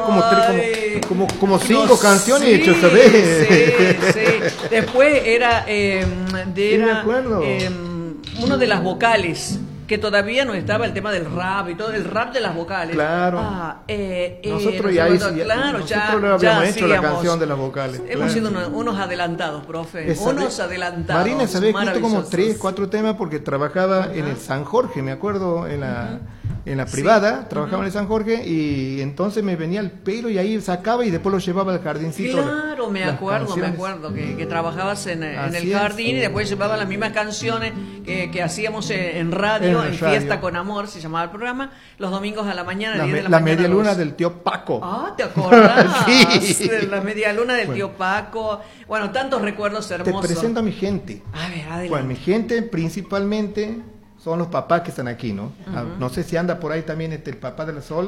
como cinco canciones sí, hechas, ¿sabes? Sí, sí. Después era, Sí, me acuerdo. uno de las vocales, que todavía no estaba el tema del rap y todo, el rap de las vocales. Claro. Nosotros no ya, sé cuánto, claro, nosotros lo habíamos hecho la canción de las vocales. Hemos claro. sido unos adelantados, profe. Esa unos adelantados. Marina se había escrito como maravillosos. 3, 4 temas porque trabajaba en el San Jorge, me acuerdo, en la privada, trabajaba en el San Jorge y entonces me venía el pelo y ahí sacaba y después lo llevaba al jardincito. Claro, me acuerdo que trabajabas en el jardín y después llevaba las mismas canciones que hacíamos en radio, en Fiesta con Amor, se llamaba el programa, los domingos a la mañana, 10 de la la mañana. media luna del tío Paco. Ah, ¿te acordás? Sí. De la media luna del tío Paco. Bueno, tantos recuerdos hermosos. Te presento a mi gente. A ver, adelante. Bueno, mi gente principalmente son los papás que están aquí, ¿no? No sé si anda por ahí también el papá de la Sol,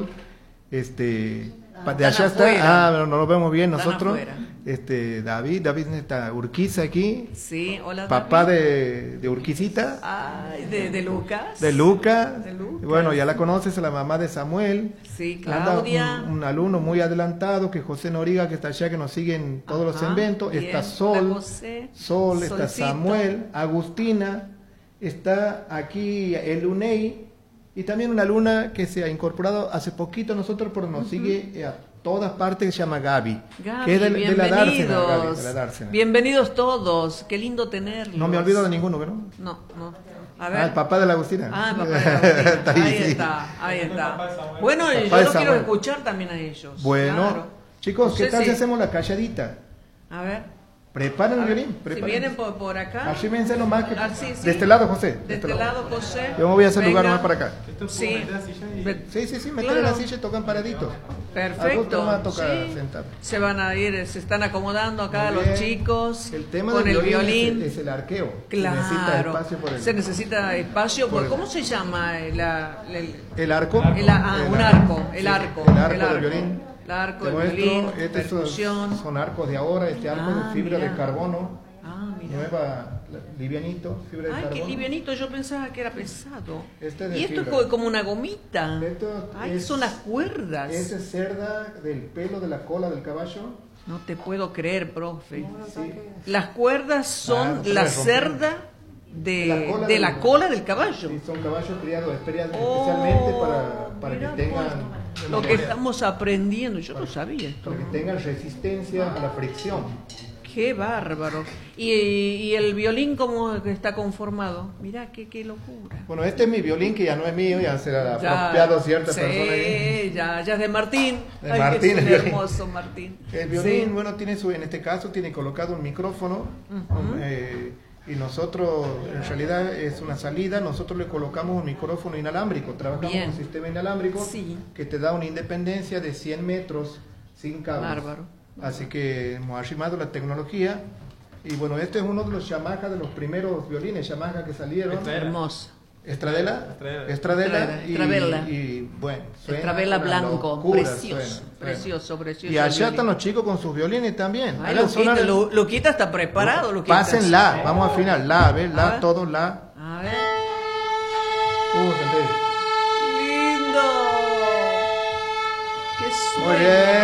de allá está, no lo vemos bien nosotros. David está Urquiza aquí. Sí, hola. Papá David. de Urquicita. Ay, de Lucas. De Lucas. De Lucas. Bueno, ya la conoces, a la mamá de Samuel. Sí, Claudia. Anda un alumno muy adelantado, que José Noriga, que está allá, que nos sigue en todos los eventos. Bien. Está Sol, José. está Samuel, Agustina, está aquí el Unei, y también una alumna que se ha incorporado hace poquito a nosotros, pero nos sigue a todas partes, que se llama Gaby, que es de la Dársena, Gaby, de la Dársena. Bienvenidos todos, qué lindo tenerlos. No me olvido de ninguno, ¿no? No. A ver. El papá de la Agustina. Ah, el papá de la Agustina. Está ahí está. Bueno, papá yo de los quiero Samuel. escuchar también a ellos. Bueno, claro. chicos, ¿qué No sé tal si si- hacemos la calladita? A ver. Preparen A el ver, violín, si preparen. vienen por acá. Arrímense nomás que... Ah, sí. De este lado, José. De este lado, José. Yo me voy a hacer lugar Venga. nomás para acá. Sí. Sí, me Claro. traen la silla y tocan paraditos. Perfecto. Más toca Sí. sentar. Se van a ir, se están acomodando acá Muy los bien. chicos El tema con del el violín. es el arqueo. Claro. Necesita espacio por el... Se necesita espacio. por el- ¿Cómo se llama el arco. un arco? El Sí, arco. El arco del violín. El arco, Te el muestro, violín, estos percusión. son arcos de ahora, este arco de fibra mira. de carbono, Mira. nueva, livianito, fibra de Ay, carbono. qué livianito, yo pensaba que era pesado. Este es de Y esto fibra. es como una gomita. Esto Ay, son las cuerdas. Esa es cerda del pelo de la cola del caballo. No te puedo creer, profe. Sí. Las cuerdas son Claro, la romper. cerda de la cola del caballo. Sí, son caballos criados especialmente para mira que tengan vos, lo que estamos aprendiendo, yo no sabía esto. para que tengan resistencia a la fricción. Qué bárbaro. ¿Y el violín cómo está conformado? Mirá, qué locura. Bueno, este es mi violín, que ya no es mío, ya se lo ha Ya, apropiado cierta sí, persona. ya es de Martín. De Ay, Martín, qué el violín. hermoso Martín. El violín, Sí. bueno, en este caso tiene colocado un micrófono, y nosotros, en realidad es una salida, nosotros le colocamos un micrófono inalámbrico, trabajamos Bien. con un sistema inalámbrico Sí. que te da una independencia de 100 metros sin cables. Bárbaro. Así que hemos arrimado la tecnología, y bueno, este es uno de los Yamaha, de los primeros violines Yamaha que salieron. Hermoso. Estradela, Estradela. y bueno, suena Estravela una blanco, locura, precioso, suena. precioso. Y allá están los chicos con sus violines también. Ay, Hagan sonar Luquita está preparado, Luquita. Pasen la, vamos a afinar la, a ver, A la, ver. todo la. A ver. Senté. ¡Lindo! ¡Qué Muy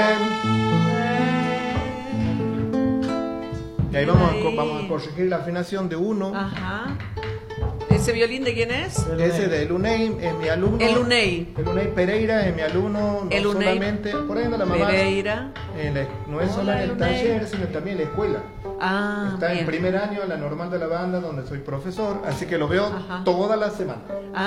sueño! bien. Y ahí vamos a corregir la afinación de uno. Ajá. ¿Ese violín de quién es? Ese de Unei es mi alumno. El Unei. El Unei Pereira es mi alumno, no El Unei solamente, por ahí anda la mamá. Pereira. No es solo en el Unei. taller, sino también en la escuela. Está Bien. en primer año en la normal de la banda, donde soy profesor, así que lo veo Ajá. toda la semana.